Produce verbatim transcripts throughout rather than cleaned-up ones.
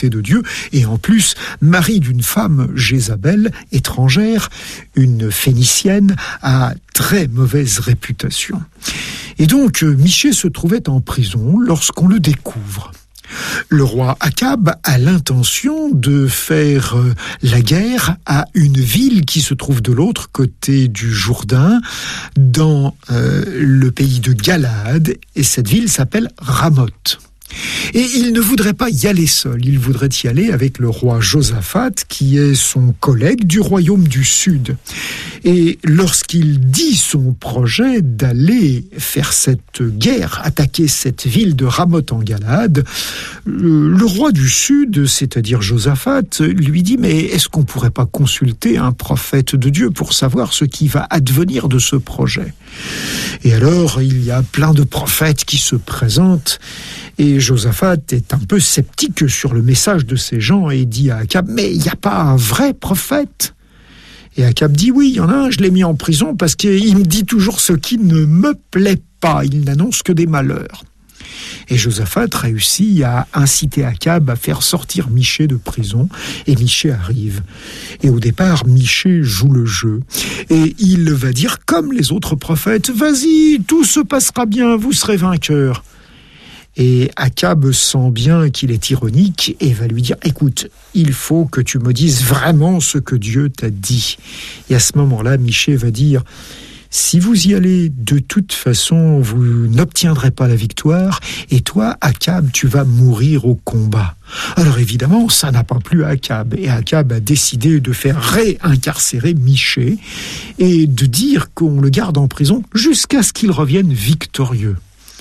volonté de Dieu, et en plus, mari d'une femme Jézabel, étrangère, une phénicienne, à très mauvaise réputation. Et donc, Michée se trouvait en prison lorsqu'on le découvre. Le roi Akab a l'intention de faire la guerre à une ville qui se trouve de l'autre côté du Jourdain, dans euh, le pays de Galaad, et cette ville s'appelle Ramoth. Et il ne voudrait pas y aller seul, il voudrait y aller avec le roi Josaphat, qui est son collègue du royaume du Sud. Et lorsqu'il dit son projet d'aller faire cette guerre, attaquer cette ville de Ramoth en Galaad, le roi du Sud, c'est-à-dire Josaphat, lui dit « Mais est-ce qu'on ne pourrait pas consulter un prophète de Dieu pour savoir ce qui va advenir de ce projet ?» Et alors, il y a plein de prophètes qui se présentent, et Josaphat est un peu sceptique sur le message de ces gens et dit à Akab « Mais il n'y a pas un vrai prophète ?» Et Akab dit « Oui, il y en a un, je l'ai mis en prison parce qu'il me dit toujours ce qui ne me plaît pas, il n'annonce que des malheurs. » Et Josaphat réussit à inciter Akab à faire sortir Michée de prison, et Michée arrive. Et au départ, Michée joue le jeu, et il va dire comme les autres prophètes « Vas-y, tout se passera bien, vous serez vainqueur ». Et Akab sent bien qu'il est ironique et va lui dire « Écoute, il faut que tu me dises vraiment ce que Dieu t'a dit. » Et à ce moment-là, Michée va dire « Si vous y allez, de toute façon, vous n'obtiendrez pas la victoire, et toi, Akab, tu vas mourir au combat. » Alors évidemment, ça n'a pas plu à Akab, et Akab a décidé de faire réincarcérer Michée et de dire qu'on le garde en prison jusqu'à ce qu'il revienne victorieux.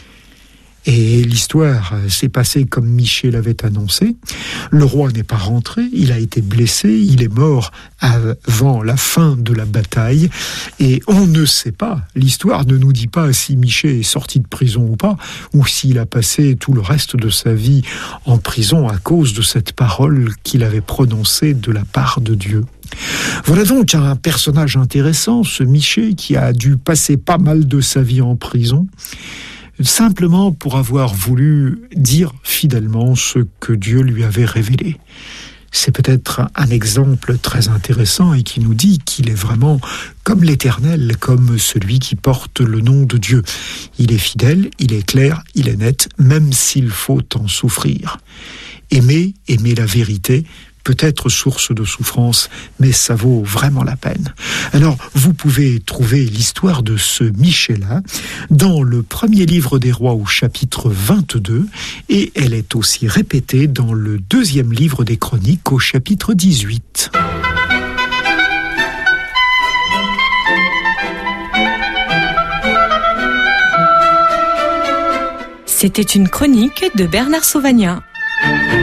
Et l'histoire s'est passée comme Michée l'avait annoncé. Le roi n'est pas rentré, il a été blessé, il est mort avant la fin de la bataille. Et on ne sait pas, l'histoire ne nous dit pas si Michée est sorti de prison ou pas, ou s'il a passé tout le reste de sa vie en prison à cause de cette parole qu'il avait prononcée de la part de Dieu. Voilà donc un personnage intéressant, ce Michée, qui a dû passer pas mal de sa vie en prison, simplement pour avoir voulu dire fidèlement ce que Dieu lui avait révélé. C'est peut-être un exemple très intéressant et qui nous dit qu'il est vraiment comme l'Éternel, comme celui qui porte le nom de Dieu. Il est fidèle, il est clair, il est net, même s'il faut en souffrir. Aimer, aimer la vérité, peut être source de souffrance, mais ça vaut vraiment la peine. Alors, vous pouvez trouver l'histoire de ce Michée-là dans le premier livre des rois au chapitre vingt-deux, et elle est aussi répétée dans le deuxième livre des chroniques au chapitre dix-huit. C'était une chronique de Bernard Sauvagnat.